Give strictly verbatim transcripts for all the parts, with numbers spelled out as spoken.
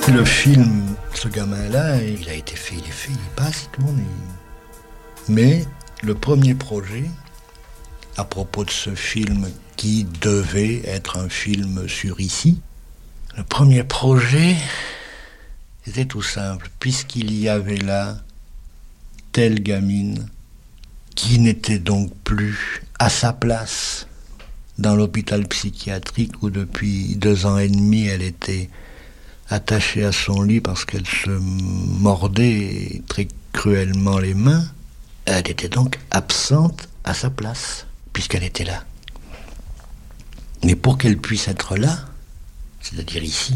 Le film, ce gamin-là, il a été fait, il est fait, il est pas assez tourné. Mais le premier projet, à propos de ce film qui devait être un film sur ici, le premier projet était tout simple, puisqu'il y avait là telle gamine qui n'était donc plus à sa place dans l'hôpital psychiatrique où depuis deux ans et demi elle était attachée à son lit parce qu'elle se mordait très cruellement les mains. Elle était donc absente à sa place, puisqu'elle était là. Mais pour qu'elle puisse être là, c'est-à-dire ici,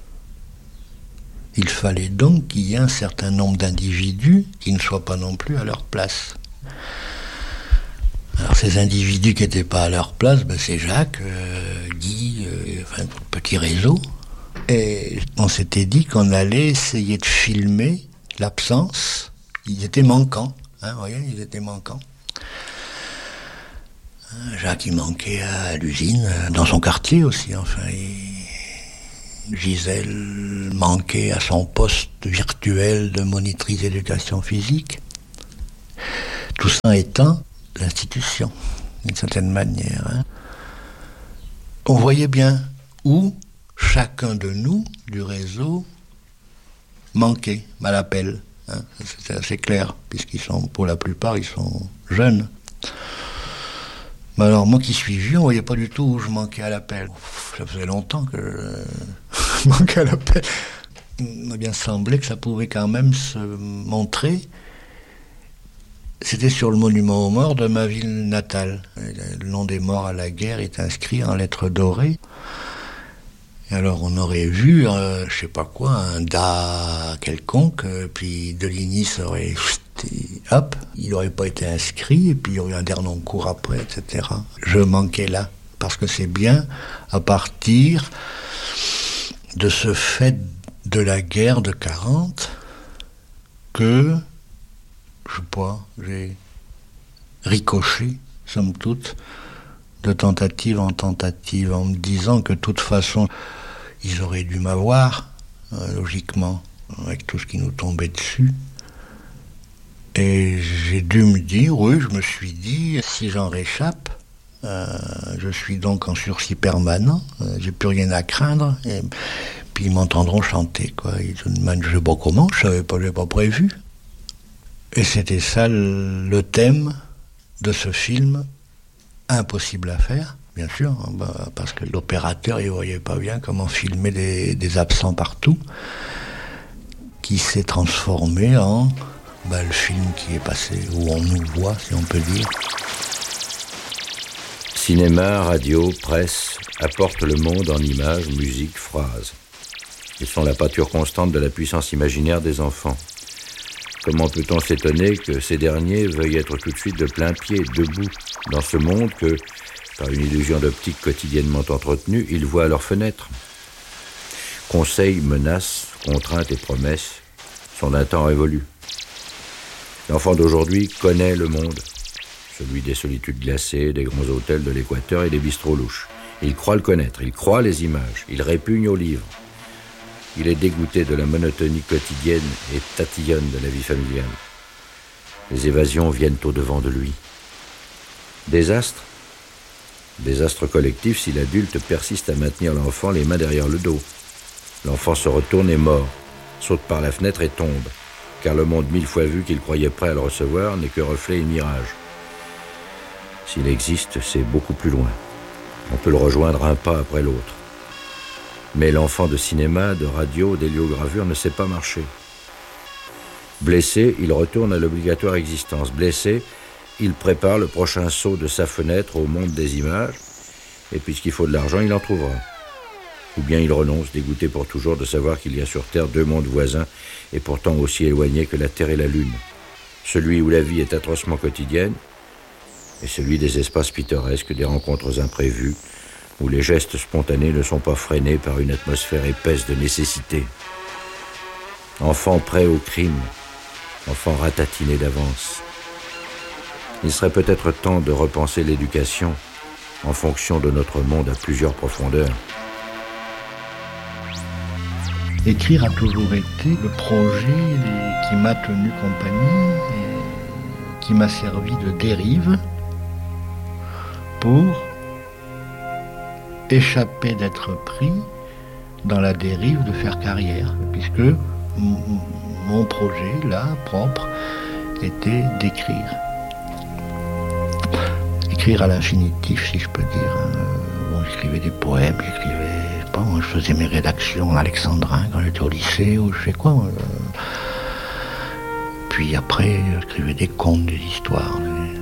il fallait donc qu'il y ait un certain nombre d'individus qui ne soient pas non plus à leur place. Alors ces individus qui n'étaient pas à leur place, ben c'est Jacques, euh, Guy, euh, enfin, petit réseau. Et on s'était dit qu'on allait essayer de filmer l'absence. Ils étaient manquants, hein, vous voyez, ils étaient manquants. Jacques, il manquait à l'usine, dans son quartier aussi, enfin. Il... Gisèle manquait à son poste virtuel de monitrice d'éducation physique. Tout ça étant l'institution, d'une certaine manière. Hein. On voyait bien où chacun de nous, du réseau, manquait à l'appel. Hein. C'est assez clair, puisqu'ils sont, pour la plupart, ils sont jeunes. Mais alors, moi qui suis vieux, on voyait pas du tout où je manquais à l'appel. Ça faisait longtemps que je manquais à l'appel. Il m'a bien semblé que ça pouvait quand même se montrer. C'était sur le monument aux morts de ma ville natale. Le nom des morts à la guerre est inscrit en lettres dorées. Et alors on aurait vu, euh, je sais pas quoi, un da quelconque, euh, puis Deligny aurait, hop, il n'aurait pas été inscrit, et puis il y aurait un Dernoncourt après, et cetera. Je manquais là, parce que c'est bien à partir de ce fait de la guerre de quarante que, je sais pas, j'ai ricoché, somme toute, de tentative en tentative, en me disant que de toute façon, ils auraient dû m'avoir, euh, logiquement, avec tout ce qui nous tombait dessus. Et j'ai dû me dire, oui, je me suis dit, si j'en réchappe, euh, je suis donc en sursis permanent, euh, j'ai plus rien à craindre, et puis ils m'entendront chanter, quoi. Ils se demandent, je sais pas comment, je savais pas, j'ai pas prévu. Et c'était ça le, le thème de ce film, impossible à faire. Bien sûr, bah, parce que l'opérateur, il voyait pas bien comment filmer des, des absents partout, qui s'est transformé en bah, le film qui est passé, où on nous voit, si on peut dire. Cinéma, radio, presse apportent le monde en images, musique, phrases. Ils sont la pâture constante de la puissance imaginaire des enfants. Comment peut-on s'étonner que ces derniers veuillent être tout de suite de plein pied, debout, dans ce monde que, par une illusion d'optique quotidiennement entretenue, ils voient à leurs fenêtres. Conseils, menaces, contraintes et promesses sont d'un temps révolu. L'enfant d'aujourd'hui connaît le monde, celui des solitudes glacées, des grands hôtels de l'Équateur et des bistrots louches. Il croit le connaître, il croit les images, il répugne aux livres. Il est dégoûté de la monotonie quotidienne et tatillonne de la vie familiale. Les évasions viennent au-devant de lui. Désastre Désastre collectif si l'adulte persiste à maintenir l'enfant les mains derrière le dos. L'enfant se retourne et mord, saute par la fenêtre et tombe, car le monde mille fois vu qu'il croyait prêt à le recevoir n'est que reflet et mirage. S'il existe, c'est beaucoup plus loin. On peut le rejoindre un pas après l'autre. Mais l'enfant de cinéma, de radio, d'héliogravure ne sait pas marcher. Blessé, il retourne à l'obligatoire existence. Blessé, il prépare le prochain saut de sa fenêtre au monde des images, et puisqu'il faut de l'argent, il en trouvera. Ou bien il renonce, dégoûté pour toujours de savoir qu'il y a sur Terre deux mondes voisins, et pourtant aussi éloignés que la Terre et la Lune. Celui où la vie est atrocement quotidienne, et celui des espaces pittoresques, des rencontres imprévues, où les gestes spontanés ne sont pas freinés par une atmosphère épaisse de nécessité. Enfant prêt au crime, enfant ratatiné d'avance. Il serait peut-être temps de repenser l'éducation en fonction de notre monde à plusieurs profondeurs. Écrire a toujours été le projet qui m'a tenu compagnie et qui m'a servi de dérive pour échapper d'être pris dans la dérive de faire carrière, puisque m- mon projet, là, propre, était d'écrire. Écrire à l'infinitif, si je peux dire. Bon, j'écrivais des poèmes, j'écrivais... Bon, je faisais mes rédactions en alexandrin quand j'étais au lycée, ou je sais quoi. Puis après, j'écrivais des contes, des histoires, des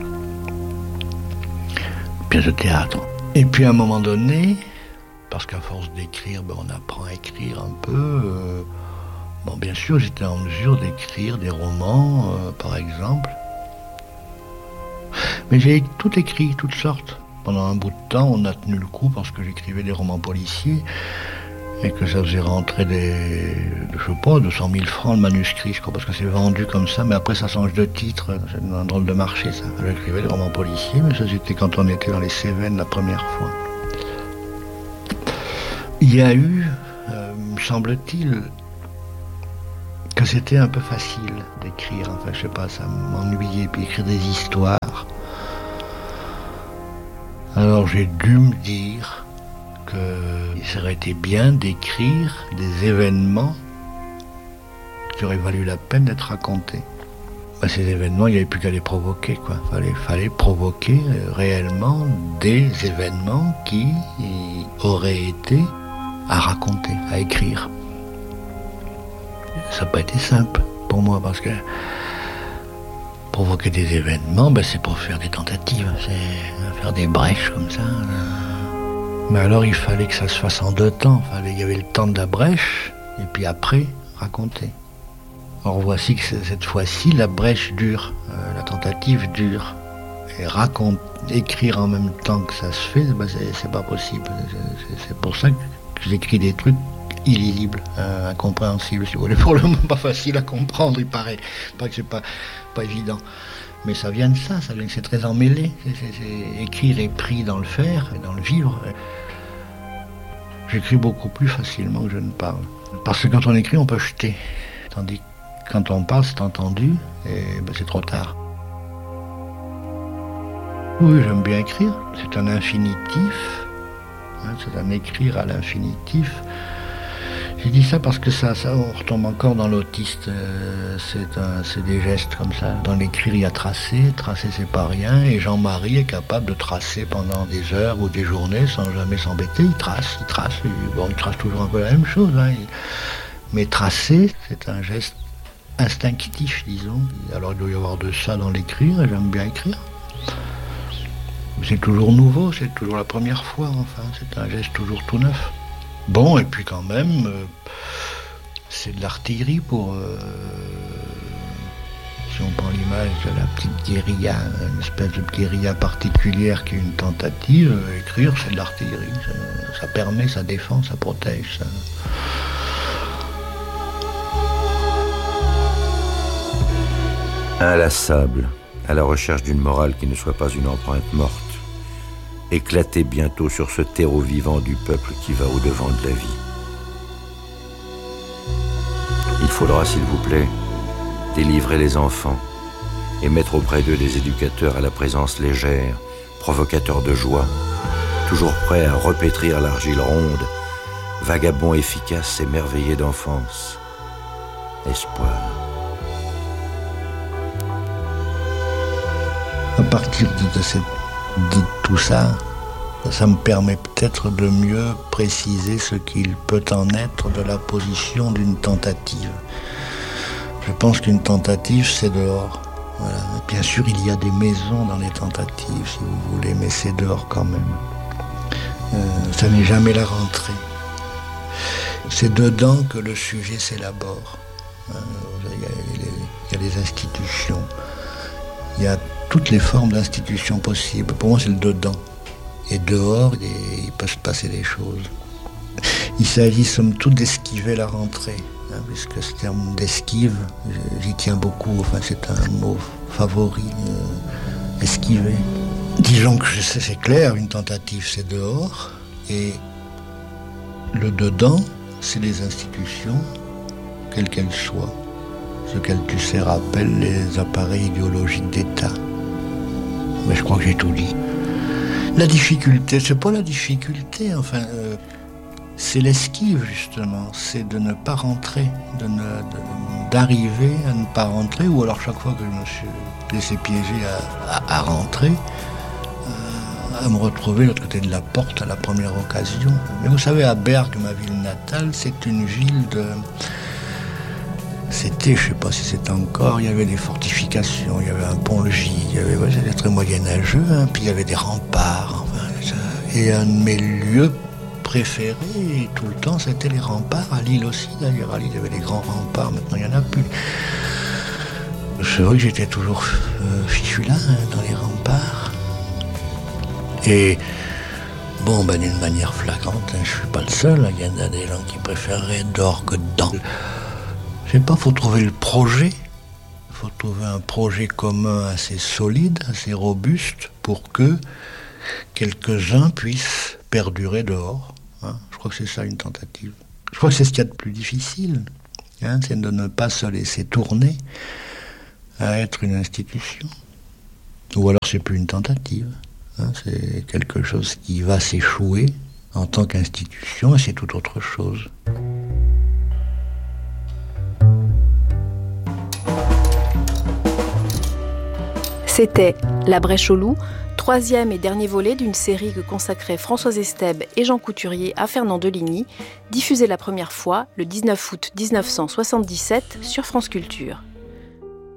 pièces de théâtre. Et puis à un moment donné, parce qu'à force d'écrire, ben, on apprend à écrire un peu. Euh, bon, bien sûr, j'étais en mesure d'écrire des romans, euh, par exemple. Mais j'ai tout écrit, toutes sortes. Pendant un bout de temps, on a tenu le coup parce que j'écrivais des romans policiers et que ça faisait rentrer des, je sais pas, deux cent mille francs le manuscrit, je crois, parce que c'est vendu comme ça, mais après ça change de titre. C'est un drôle de marché, ça. J'écrivais des romans policiers, mais ça c'était quand on était dans les Cévennes la première fois. Il y a eu, euh, me semble-t-il, que c'était un peu facile d'écrire. Enfin, je sais pas, ça m'ennuyait, puis écrire des histoires. Alors j'ai dû me dire qu'il serait été bien d'écrire des événements qui auraient valu la peine d'être racontés. Ben, ces événements, il n'y avait plus qu'à les provoquer, quoi. Fallait, fallait provoquer euh, réellement des événements qui auraient été à raconter, à écrire. Ça n'a pas été simple pour moi parce que provoquer des événements, ben c'est pour faire des tentatives, c'est faire des brèches comme ça. Mais alors il fallait que ça se fasse en deux temps. Il y avait le temps de la brèche et puis après raconter. Or voici que cette fois-ci la brèche dure, euh, la tentative dure. Et raconter, écrire en même temps que ça se fait, ben c'est, c'est pas possible. C'est, c'est pour ça que j'écris des trucs illisibles, euh, incompréhensibles, si vous voulez. Pour le moment, pas facile à comprendre, il paraît. Pas que c'est pas, pas évident. Mais ça vient de ça, ça vient que c'est très emmêlé. C'est, c'est, c'est écrire est pris dans le faire et dans le vivre. J'écris beaucoup plus facilement que je ne parle. Parce que quand on écrit, on peut jeter. Tandis que quand on parle, c'est entendu et ben, c'est trop tard. Oui, j'aime bien écrire. C'est un infinitif. Hein, c'est un écrire à l'infinitif. J'ai dit ça parce que ça, ça on retombe encore dans l'autiste. Euh, c'est, un, c'est des gestes comme ça. Dans l'écrire, il y a tracer. Tracer, c'est pas rien. Et Jean-Marie est capable de tracer pendant des heures ou des journées sans jamais s'embêter. Il trace, il trace. Il, bon, il trace toujours un peu la même chose. Hein. Il, mais tracer, c'est un geste instinctif, disons. Alors il doit y avoir de ça dans l'écrire, et j'aime bien écrire. C'est toujours nouveau, c'est toujours la première fois, enfin. C'est un geste toujours tout neuf. Bon, et puis quand même, euh, c'est de l'artillerie pour... Euh, si on prend l'image de la petite guérilla, une espèce de guérilla particulière qui est une tentative, euh, écrire, c'est de l'artillerie. Ça, ça permet, ça défend, ça protège. Ça... Inlassable, à la recherche d'une morale qui ne soit pas une empreinte morte. Éclater bientôt sur ce terreau vivant du peuple qui va au-devant de la vie. Il faudra, s'il vous plaît, délivrer les enfants et mettre auprès d'eux des éducateurs à la présence légère, provocateurs de joie, toujours prêts à repétrir l'argile ronde, vagabonds efficaces émerveillés d'enfance. Espoir. À partir de, de cette de tout ça, ça me permet peut-être de mieux préciser ce qu'il peut en être de la position d'une tentative. Je pense qu'une tentative, c'est dehors. Voilà. Bien sûr, il y a des maisons dans les tentatives, si vous voulez, mais c'est dehors quand même. Euh, ça n'est jamais la rentrée. C'est dedans que le sujet s'élabore. Euh, il y a, il y a les institutions. Il y a toutes les formes d'institutions possibles. Pour moi, c'est le dedans. Et dehors, il peut se passer des choses. Il s'agit, somme toute, d'esquiver la rentrée. Hein, puisque ce terme d'esquive, j'y tiens beaucoup. Enfin, c'est un mot favori. Euh, esquiver. Disons que je sais, c'est clair, une tentative, c'est dehors. Et le dedans, c'est les institutions, quelles qu'elles soient. Ce qu'Althusser appelle les appareils idéologiques d'État. Mais je crois que j'ai tout dit. La difficulté, c'est pas la difficulté, enfin, euh, c'est l'esquive justement, c'est de ne pas rentrer, de ne, de, d'arriver à ne pas rentrer, ou alors chaque fois que je me suis laissé piéger à, à, à rentrer, euh, à me retrouver de l'autre côté de la porte à la première occasion. Mais vous savez, à Bergues, ma ville natale, c'est une ville de... C'était, je ne sais pas si c'est encore, il y avait des fortifications, il y avait un pont-logis, il y avait, ouais, c'était très moyenâgeux, hein, puis il y avait des remparts. Enfin, et un de mes lieux préférés, tout le temps, c'était les remparts, à Lille aussi d'ailleurs. À Lille, il y avait des grands remparts, maintenant il n'y en a plus. C'est vrai que j'étais toujours euh, fichu là, hein, dans les remparts. Et bon, ben, d'une manière flagrante, hein, je ne suis pas le seul, hein, il y en a des gens qui préféreraient dehors que dedans. Je sais pas, il faut trouver le projet, il faut trouver un projet commun assez solide, assez robuste, pour que quelques-uns puissent perdurer dehors. Hein. Je crois que c'est ça une tentative. Je crois que c'est ce qu'il y a de plus difficile, hein, c'est de ne pas se laisser tourner à être une institution. Ou alors c'est plus une tentative, hein, c'est quelque chose qui va s'échouer en tant qu'institution, et c'est tout autre chose. C'était La Brèche aux loups, troisième et dernier volet d'une série que consacraient Françoise Estèbe et Jean Couturier à Fernand Deligny, diffusée la première fois le dix-neuf août dix-neuf cent soixante-dix-sept sur France Culture.